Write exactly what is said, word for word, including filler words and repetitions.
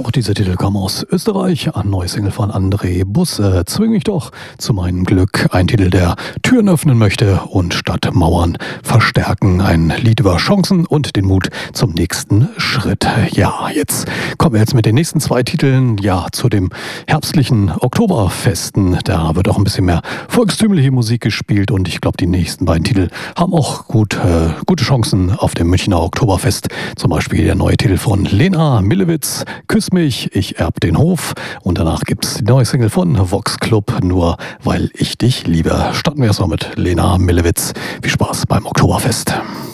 Auch dieser Titel kam aus Österreich, ein neues Single von André Busse. Zwing mich doch zu meinem Glück. Ein Titel, der Türen öffnen möchte und statt Mauern verstärken. Ein Lied über Chancen und den Mut zum nächsten Schritt. Ja, jetzt kommen wir jetzt mit den nächsten zwei Titeln ja zu dem herbstlichen Oktoberfesten. Da wird auch ein bisschen mehr volkstümliche Musik gespielt und ich glaube, die nächsten beiden Titel haben auch gut, äh, gute Chancen auf dem Münchner Oktoberfest. Zum Beispiel der neue Titel von Lena Millewitz, Küss mich, ich erb den Hof. Und danach gibt es die neue Single von Vox Club, Nur weil ich dich liebe. Starten wir erstmal mit Lena Millewitz. Viel Spaß beim Oktoberfest.